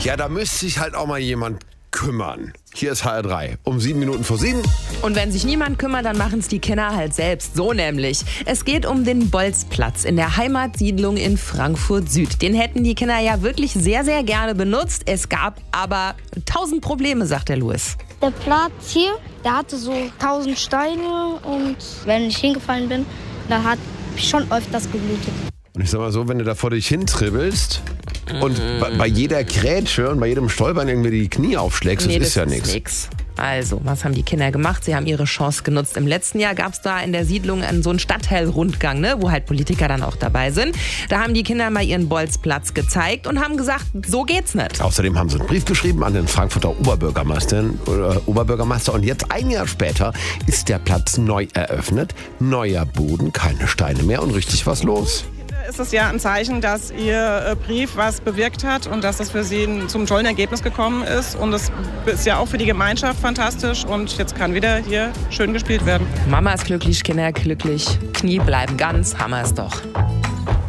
Ja, da müsste sich halt auch mal jemand kümmern. Hier ist HR3 um 7:07. Und wenn sich niemand kümmert, dann machen es die Kinder halt selbst. So nämlich. Es geht um den Bolzplatz in der Heimatsiedlung in Frankfurt Süd. Den hätten die Kinder ja wirklich sehr, sehr gerne benutzt. Es gab aber 1000 Probleme, sagt der Louis. Der Platz hier, der hatte so 1000 Steine und wenn ich hingefallen bin, da hat schon öfters geblutet. Und ich sag mal so, wenn du da vor dich hintribbelst und bei jeder Grätsche und bei jedem Stolpern irgendwie die Knie aufschlägst, das ist ja nichts. Also, was haben die Kinder gemacht? Sie haben ihre Chance genutzt. Im letzten Jahr gab es da in der Siedlung so einen Stadtteilrundgang, ne, wo halt Politiker dann auch dabei sind. Da haben die Kinder mal ihren Bolzplatz gezeigt und haben gesagt, so geht's nicht. Außerdem haben sie einen Brief geschrieben an den Frankfurter Oberbürgermeister. Und jetzt, ein Jahr später, ist der Platz neu eröffnet. Neuer Boden, keine Steine mehr und richtig was los. Ist es ja ein Zeichen, dass Ihr Brief was bewirkt hat und dass das für Sie zum tollen Ergebnis gekommen ist. Und das ist ja auch für die Gemeinschaft fantastisch. Und jetzt kann wieder hier schön gespielt werden. Mama ist glücklich, Kinder glücklich, Knie bleiben ganz, Hammer ist doch.